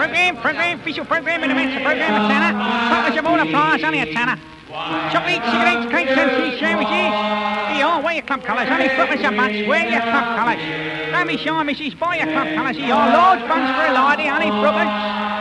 program, official program, events, program, a tanner. Focus of all the flyers, only a tanner. Chocolate, cigarettes, cakes, and cheese sandwiches. Here, wear your club colours, only focus a bunch, wear your club colours. Don't be shy, missus, buy your club colours. Here, large bunch for a lady, only 3.